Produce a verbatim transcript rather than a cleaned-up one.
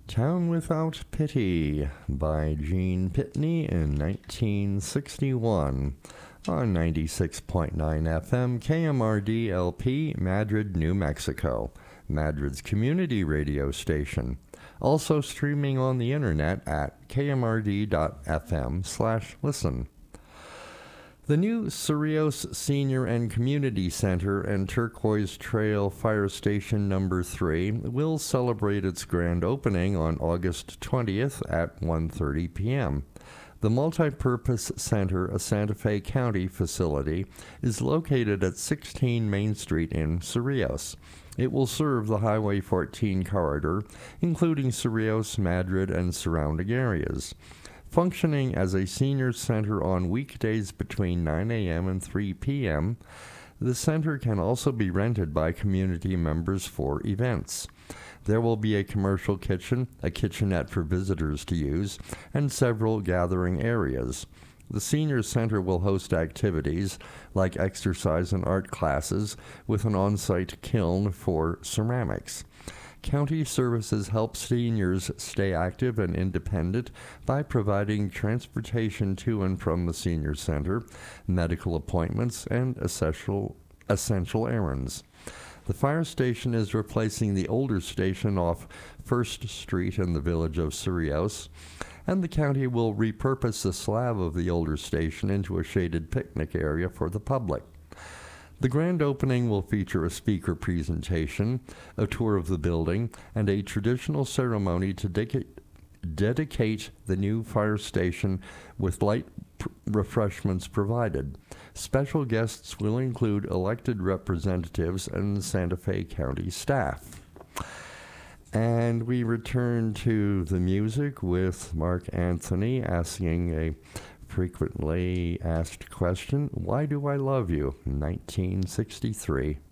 Town Without Pity by Gene Pitney in nineteen sixty-one on ninety-six point nine F M K M R D L P, Madrid, New Mexico, Madrid's community radio station. Also streaming on the internet at kmrd.fm slash listen. The new Cerrillos Senior and Community Center and Turquoise Trail Fire Station Number three will celebrate its grand opening on August twentieth at one thirty p.m. The multipurpose center, a Santa Fe County facility, is located at sixteen Main Street in Cerrillos. It will serve the Highway fourteen corridor, including Cerrillos, Madrid, and surrounding areas. Functioning as a senior center on weekdays between nine a.m. and three p.m., the center can also be rented by community members for events. There will be a commercial kitchen, a kitchenette for visitors to use, and several gathering areas. The senior center will host activities like exercise and art classes with an on-site kiln for ceramics. County Services help seniors stay active and independent by providing transportation to and from the senior center, medical appointments, and essential, essential errands. The fire station is replacing the older station off First Street in the village of Cerrillos, and the county will repurpose the slab of the older station into a shaded picnic area for the public. The grand opening will feature a speaker presentation, a tour of the building, and a traditional ceremony to dedica- dedicate the new fire station with light pr- refreshments provided. Special guests will include elected representatives and Santa Fe County staff. And we return to the music with Mark Anthony asking a frequently asked question, "Why do I love you?" nineteen sixty-three.